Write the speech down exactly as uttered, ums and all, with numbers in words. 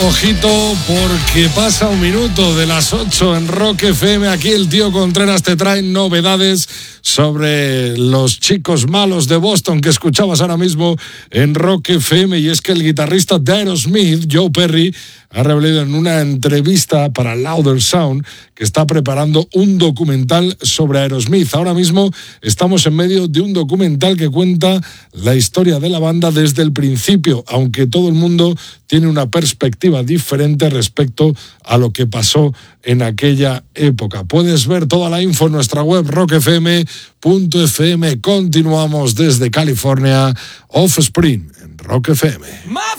Ojito, porque pasa un minuto de las ocho en Rock F M. Aquí el tío Contreras te trae novedades sobre los chicos malos de Boston que escuchabas ahora mismo en Rock F M. Y es que el guitarrista de Aerosmith, Joe Perry, ha revelado en una entrevista para Louder Sound que está preparando un documental sobre Aerosmith. Ahora mismo estamos en medio de un documental que cuenta la historia de la banda desde el principio, aunque todo el mundo tiene una perspectiva diferente respecto a lo que pasó en aquella época. Puedes ver toda la info en nuestra web rock f m punto f m. Continuamos desde California, Offspring en Rock F M.